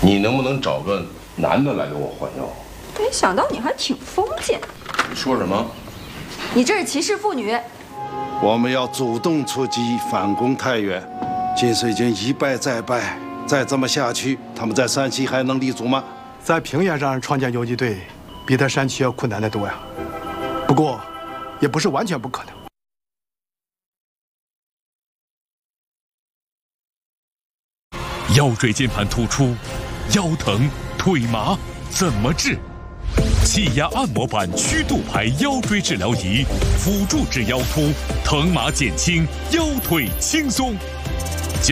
你能不能找个男的来给我换药？ 没想到你还挺封建。 你说什么？ 你这是歧视妇女。 我们要主动出击，反攻太原。金水军一败再败，再这么下去，他们在山西还能立足吗？ 在平原上创建游击队，比在山区要困难得多呀。不过，也不是完全不可能。 腰椎间盘突出、腰疼、腿麻，怎么治？气压按摩板曲度牌腰椎治疗仪，辅助治腰突，疼麻减轻，腰腿轻松。